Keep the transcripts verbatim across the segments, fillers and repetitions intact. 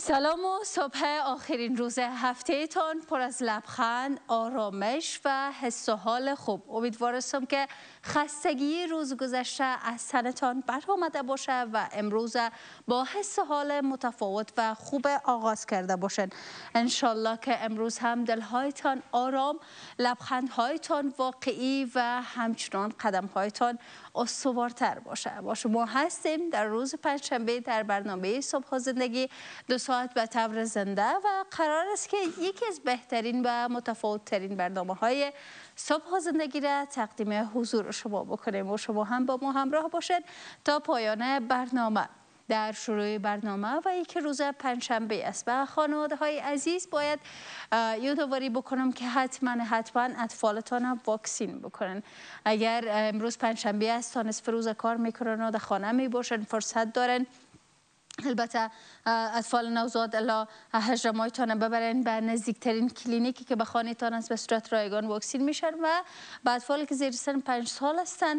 سلام و صبح آخرین روز هفته تان پر از لبخند، آرامش و حس و حال خوب. امیدوارم که خستگی روز گذشته از تنتان برآمده باشه و امروز با حس و حال متفاوت و خوب آغاز کرده باشین. انشالله که امروز هم دلهایتان آرام، لبخندهایتان واقعی و همچنان قدمهایتان استوارتر باشه. با شما هستیم در روز پنجشنبه در برنامه صبح زندگی دو ساعت به طور زنده و قرار است که یکی از بهترین و متفاوت‌ترین برنامه‌های صبح زندگی را تقدیم حضور شما بکنیم و شما هم با ما همراه باشید تا پایان برنامه. در شروع برنامه و یک روز پنجشنبه است و خانواده های عزیز باید یادآوری بکنم که حتما حتما اطفالتان واکسین بکنن. اگر امروز پنجشنبه است تا نصف روز کار میکنن و در خانه می باشن فرصت دارن، البته اطفال نوزاد الا هجده ماهتان ببرین به نزدیکترین کلینیکی که به خانه تان است به صورت رایگان واکسین میشن و به اطفالی که زیر سن پنج سال هستن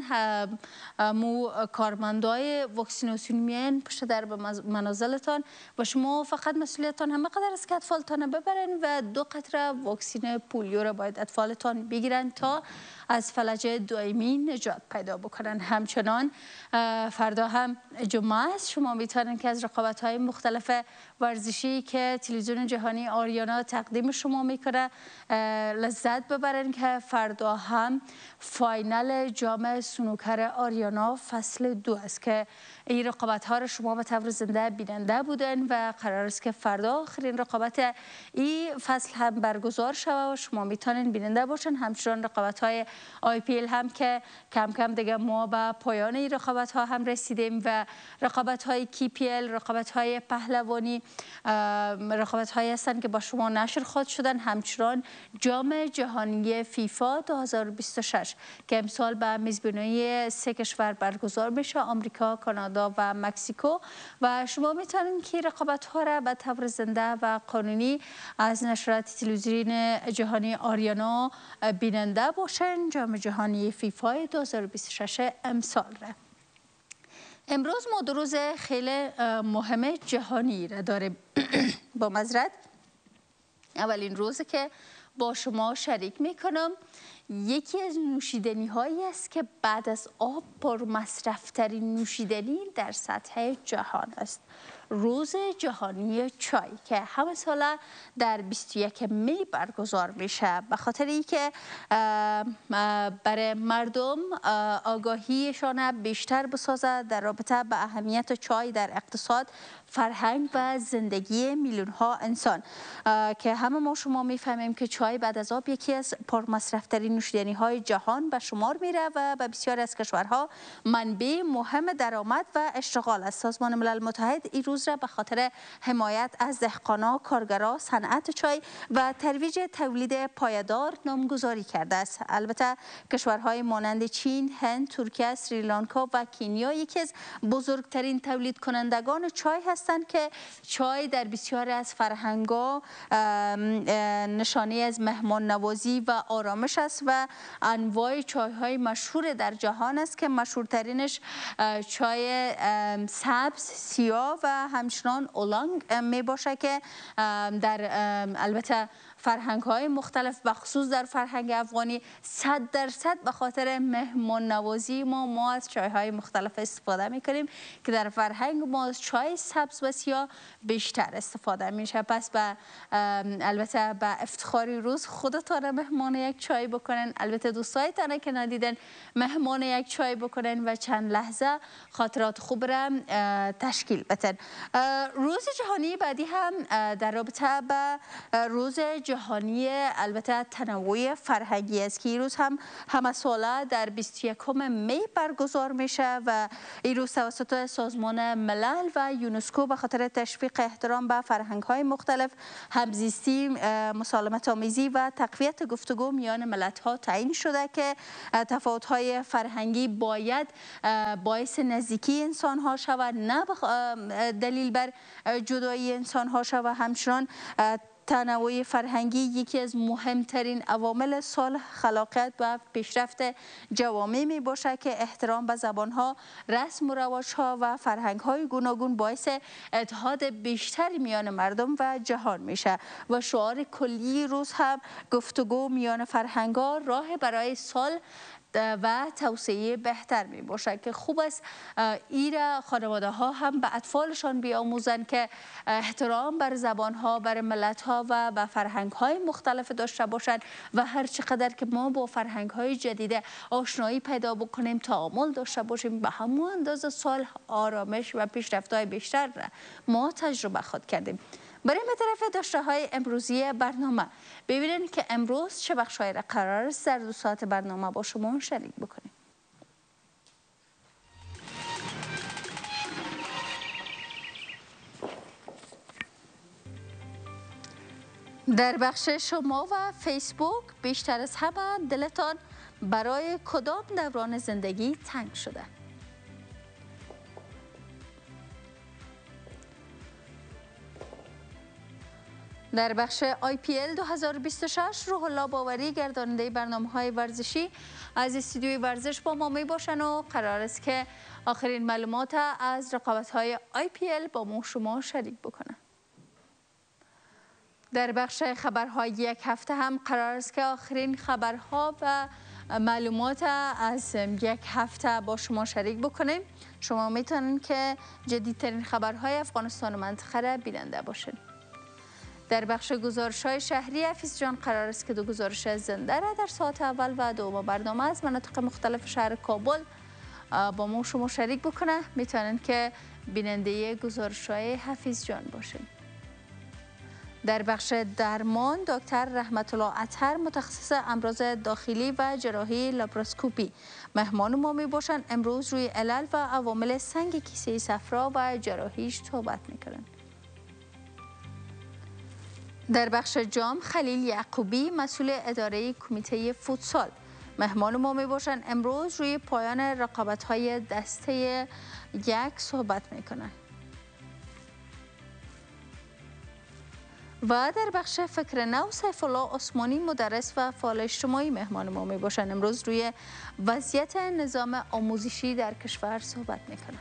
مو کارمندای واکسیناسیون میان پشت در به منازلتان و شما فقط مسئولیتتان همه قدر است که اطفالتان ببرین و دو قطره واکسین پولیو را باید اطفالتان بگیرن تا از فلج دائمی نجات پیدا بکنن. همچنان فردا هم جمعه است، شما میتونن که از رقابت‌های مختلف ورزشی که تلویزیون جهانی آریانا تقدیم شما میکنه لذت ببرن که فردا هم فاینال جام سنوکر آریانا فصل دو است که این رقابت‌ها را شما به طور زنده بیننده بودن و قرار است که فردا آخرین رقابت این فصل هم برگزار شود و شما میتونن بیننده باشن. همچنان رقابت‌های آی پی ال هم که کم کم دیگه ما به پایان این رقابت‌ها هم رسیدیم و رقابت‌های کی پی ال، رقابت‌های پهلوانی، رقابت‌هایی هستند که با شما نشر خواهد شدن. همچنان جام جهانی فیفا دو هزار و بیست و شش که امسال به میزبانی سه کشور برگزار میشه، آمریکا، کانادا و مکزیکو و شما میتونید که رقابت‌ها را به طور زنده و قانونی از نشریات تلویزیون جهانی آریانا بیننده باشن. جام جهانی فیفا دو هزار و بیست و شش امسال را امروز ما دو روز خیلی مهم جهانی را داریم. با معذرت اولین روزی که با شما شریک میکنم یکی از نوشیدنی هایی است که بعد از آب پر مصرف ترین نوشیدنی در سطح جهان است. روز جهانی چای که همه ساله در بیست و یکم می برگزار میشه به خاطر اینکه برای مردم آگاهیشان بیشتر بسازه در رابطه به اهمیت چای در اقتصاد، فرهنگ و زندگی میلیون ها انسان که همه ما شما میفهمیم که چای بعد از آب یکی از پرمصرف ترین نوشیدنی های جهان به شمار میره و به بسیاری از کشورها منبع مهم درآمد و اشتغال است. سازمان ملل متحد این روز را به خاطر حمایت از دهقانا، کارگرا، صنعت چای و ترویج تولید پایدار نامگذاری کرده است. البته کشورهای مانند چین، هند، ترکیه، سریلانکا و کنیا یکی از بزرگترین تولید کنندگان چای هستند که چای در بسیاری از فرهنگ‌ها نشانه از مهمان نوازی و آرامش است و انواع چای‌های مشهور در جهان است که مشهورترینش چای سبز، سیاه و همچنان اولانگ می باشه که در البته فرهنگ های مختلف بخصوص در فرهنگ افغانی صد درصد به خاطر مهمان نوازی ما ما از چای های مختلف استفاده می کنیم که در فرهنگ ما از چای سبز و سیاه بیشتر استفاده میشه. پس به البته به افتخاری روز خودتان مهمان یک چای بکنن، البته دوستایتان که ندیدن مهمان یک چای بکنن و چند لحظه خاطرات خوب را تشکیل بدن. روز جهانی بعدی هم در رابطه به روز جهانی البته تنوع فرهنگی است که این روز هم همه ساله در بیست و یکم می برگزار میشه و این روز توسط سازمان ملل و یونسکو به خاطر تشویق احترام به فرهنگ های مختلف، همزیستی، مسالمت آمیزی و تقویت گفتگو میان ملت ها تعیین شده که تفاوت های فرهنگی باید باعث نزدیکی انسان ها شود، نه دلیل بر جدایی انسان ها شود. همچنان تنوع فرهنگی یکی از مهمترین عوامل صلح، خلاقیت و پیشرفت جوامع می باشد که احترام به زبانها، رسم و رواجها و فرهنگهای گوناگون باعث اتحاد بیشتری میان مردم و جهان میشه و شعار کلی روز هم گفتگو میان فرهنگ‌ها راه برای صلح و توسعه بهتر می باشد که خوب است ایره خانواده ها هم به اطفالشان بیاموزند که احترام بر زبان ها، بر ملت ها و به فرهنگ های مختلف داشته باشند و هر چقدر که ما با فرهنگ های جدید آشنایی پیدا بکنیم، تعامل داشته باشیم، به همون اندازه صلح، آرامش و پیشرفت های بیشتر را ما تجربه خود کردیم. بریم به طرف داشته های امروزی برنامه، ببینید که امروز چه بخش‌هایی را قرار است در دو ساعت برنامه با شما شریک بکنیم. در بخش شما و فیسبوک، بیشتر از همه دلتان برای کدام دوران زندگی تنگ شده؟ در بخش آی پی ال دو هزار و بیست و شش روح الله باوری گرداننده برنامه‌های ورزشی از استودیوی ورزش با ما می باشند و قرار است که آخرین معلومات از رقابت‌های آی پی ال با ما شما شریک بکنه. در بخش خبرهای یک هفته هم قرار است که آخرین خبرها و معلومات از یک هفته با شما شریک بکنیم. شما میتونید که جدیدترین خبرهای افغانستان و منطقه را بیننده باشید. در بخش گزارش‌های شهری حفیظ جان قرار است که دو گزارش زنده را در ساعت اول و دوم برنامه از مناطق مختلف شهر کابل با ما شما شریک بکنه. میتونید که بیننده گزارش‌های حفیظ جان باشید. در بخش درمان دکتر رحمت الله اطهر متخصص امراض داخلی و جراحی لاپاراسکوپی مهمان ما می باشند. امروز روی علل و عوامل سنگ کیسه صفرا و جراحیش صحبت میکنند. در بخش جام خلیل یعقوبی مسئول اداره کمیته فوتسال مهمان ما می باشند. امروز روی پایان رقابت‌های دسته یک صحبت میکنند. و در بخش فکر نو سیف الله عثمانی مدرس و فعال اجتماعی مهمان ما می باشند. امروز روی وضعیت نظام آموزشی در کشور صحبت میکنند.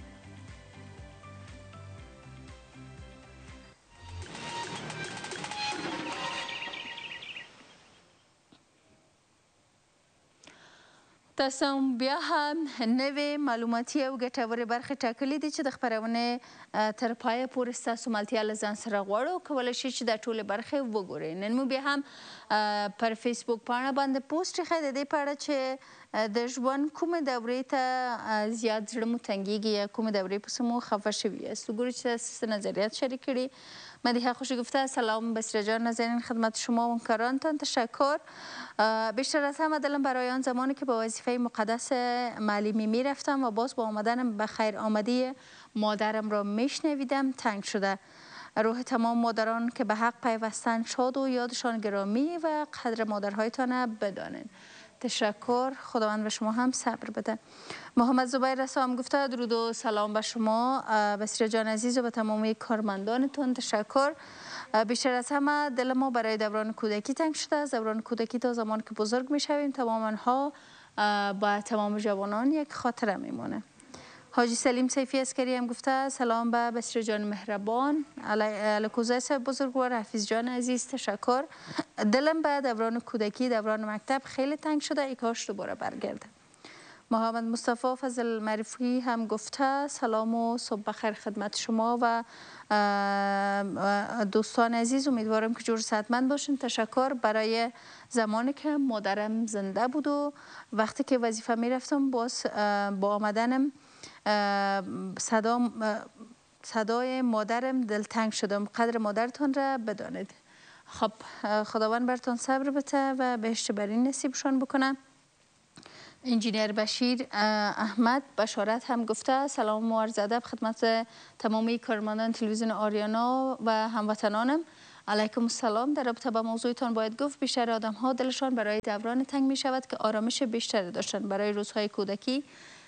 تاسو بیا هم نوې معلوماتي او ګټورې برخې ټاکلې دي چې د خپرونې تر پایه پورې ستاسو ملتیا له ځان سره غواړو. کولی شئ چې دا ټولې برخې وګورئ. نن مو بیا هم پر فیسبوک پاڼه باندې پوسټ ایښی د دې په اړه چې د ژوند کومې دورې ته زیات زړه مو تنګیږي یا کومې دورې پسې مو خفه شوي یاست. وګورئ چې تاسو نظریات شریک کړي. مدیحه خوشی گفته سلام بسیار جان، نازنین خدمت شما و همکارانتان تشکر. بیشتر از همه دلم برای آن زمانی که به وظیفه مقدس معلمی می رفتم و باز با آمدنم به خیر آمدی مادرم را میشنویدم تنگ شده. روح تمام مادران که به حق پیوستن شاد و یادشان گرامی و قدر مادرهایتان بدانید. تشکر، خداوند به شما هم صبر بده. محمد زبیر رسا هم گفته درود و سلام به شما بسیار جان عزیز و به تمامی کارمندانتون تشکر. بیشتر از همه دل ما برای دوران کودکی تنگ شده. از دوران کودکی تا زمان که بزرگ می شویم تمام آنها با تمام جوانان یک خاطره میمونه. حاجی سلیم سیفی اسکری هم گفته سلام به بسیار جان مهربان، الکوزه صاحب بزرگوار، حفیظ جان عزیز تشکر. دلم به دوران کودکی دوران مکتب خیلی تنگ شده، ای کاش دوباره برگرده. محمد مصطفی فضل معرفی هم گفته سلام و صبح بخیر خدمت شما و دوستان عزیز. امیدوارم که جور صحتمند باشین. تشکر. برای زمانی که مادرم زنده بود و وقتی که وظیفه می رفتم باز با آمدنم صدا صدای مادرم دلتنگ شدم. قدر مادرتان را بدانید. خب خداوند برتان صبر بده و بهشت برین نصیبشان بکنه. انجینیر بشیر احمد بشارت هم گفته سلام و عرض ادب خدمت تمامی کارمندان تلویزیون آریانا و هموطنانم. علیکم السلام. در رابطه با موضوعتان باید گفت بیشتر آدم ها دلشان برای دوران تنگ می شود که آرامش بیشتری داشتن. برای روزهای کودکی